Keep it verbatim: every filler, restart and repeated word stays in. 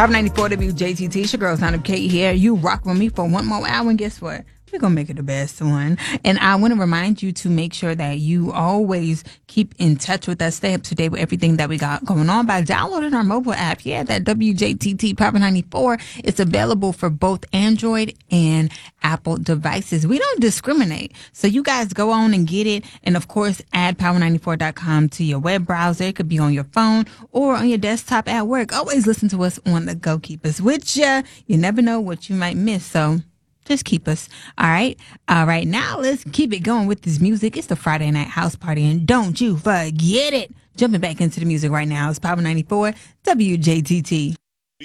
Power ninety-four W J T T, it's your girl, Sound of Kate here. You rock with me for one more hour, and guess what? We're going to make it the best one. And I want to remind you to make sure that you always keep in touch with us, stay up to date with everything that we got going on by downloading our mobile app. Yeah, that W J T T Power ninety-four. It's available for both Android and Apple devices. We don't discriminate. So you guys go on and get it. And of course, add power ninety-four dot com to your web browser. It could be on your phone or on your desktop at work. Always listen to us on the go. Keep us with you. You never know what you might miss. So just keep us. All right. All right. Now let's keep it going with this music. It's the Friday night house party, and don't you forget it. Jumping back into the music right now. It's Power ninety-four W J T T.